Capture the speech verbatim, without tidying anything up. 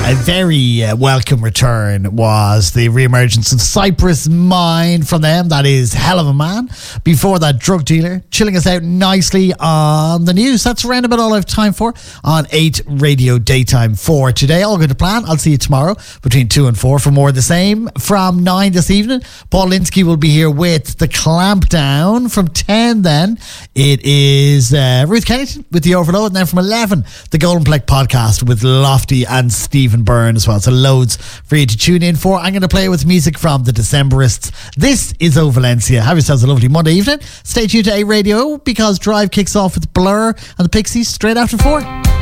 A very uh, welcome return was the re-emergence of Cypress Mind from them. That is Hell of a Man. Before that, Drug Dealer, chilling us out nicely on the news. That's around about all I have time for on eight Radio Daytime for today. All good to plan. I'll see you tomorrow between two and four for more of the same. From nine this evening, Paul Linsky will be here with the Clampdown. From ten then, it is uh, Ruth Kennington with the Overload. And then from eleven, the Golden Pleck podcast with Lofty and Stephen Byrne as well. So loads for you to tune in for. I'm going to play with music from the Decemberists. This is O Valencia. Have yourselves a lovely Monday evening. Stay tuned to A Radio because Drive kicks off with Blur and the Pixies straight after four.